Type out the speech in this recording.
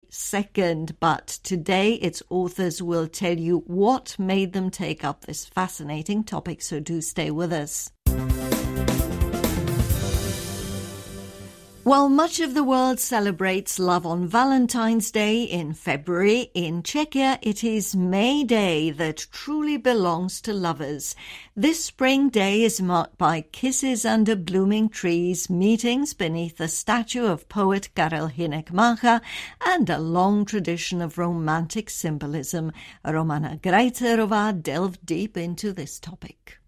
2nd, but today its authors will tell you what made them take up this fascinating topic, so do stay with us. While much of the world celebrates love on Valentine's Day in February, in Czechia it is May Day that truly belongs to lovers. This spring day is marked by kisses under blooming trees, meetings beneath the statue of poet Karel Hynek-Mácha, and a long tradition of romantic symbolism. Romana Grajcerová delved deep into this topic.